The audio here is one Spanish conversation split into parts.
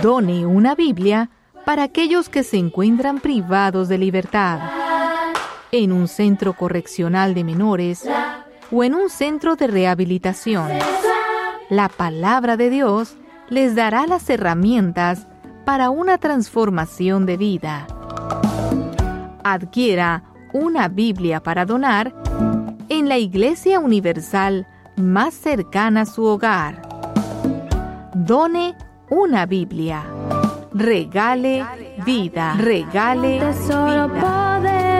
Done una Biblia para aquellos que se encuentran privados de libertad, en un centro correccional de menores o en un centro de rehabilitación. La palabra de Dios les dará las herramientas para una transformación de vida. Adquiera una Biblia para donar en la Iglesia Universal más cercana a su hogar. Done una Biblia. Regale vida. Regale vida.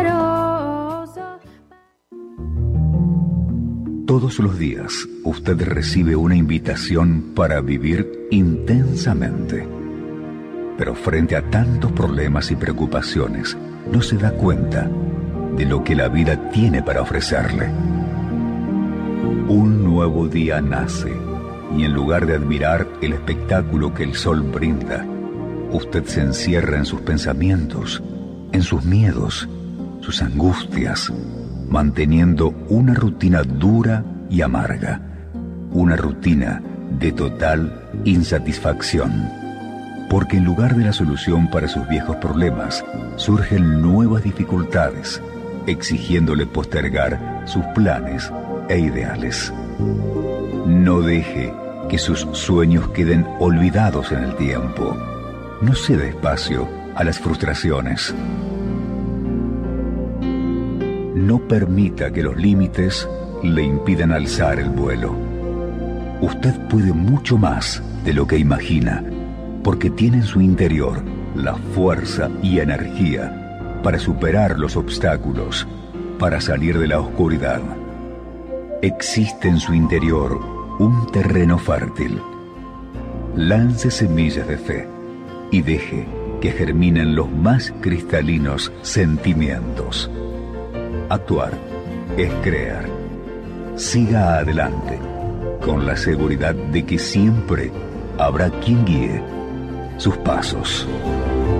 Todos los días usted recibe una invitación para vivir intensamente. Pero frente a tantos problemas y preocupaciones, no se da cuenta de lo que la vida tiene para ofrecerle. Un nuevo día nace y en lugar de admirar el espectáculo que el sol brinda, usted se encierra en sus pensamientos, en sus miedos, sus angustias, manteniendo una rutina dura y amarga, una rutina de total insatisfacción. Porque en lugar de la solución para sus viejos problemas, surgen nuevas dificultades, exigiéndole postergar sus planes e ideales. No deje que sus sueños queden olvidados en el tiempo. No ceda espacio a las frustraciones. No permita que los límites le impidan alzar el vuelo. Usted puede mucho más de lo que imagina, porque tiene en su interior la fuerza y energía para superar los obstáculos, para salir de la oscuridad. Existe en su interior un terreno fértil. Lance semillas de fe y deje que germinen los más cristalinos sentimientos. Actuar es creer. Siga adelante, con la seguridad de que siempre habrá quien guíe sus pasos.